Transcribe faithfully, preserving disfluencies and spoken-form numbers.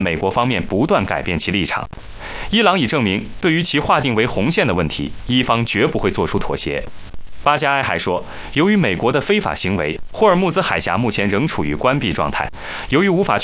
美国方面不断改变其立场。伊朗已证明，对于其划定为红线的问题，伊方绝不会做出妥协。巴加埃还说，由于美国的非法行为，霍尔木兹海峡目前仍处于关闭状态，由于无法